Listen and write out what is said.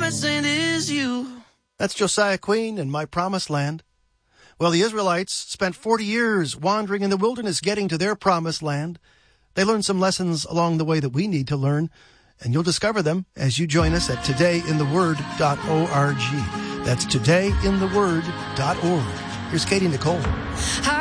promising is you. That's Josiah Queen and My Promised Land. Well, the Israelites spent 40 years wandering in the wilderness getting to their promised land. They learned some lessons along the way that we need to learn, and you'll discover them as you join us at todayintheword.org. That's todayintheword.org. Here's Katie Nicole.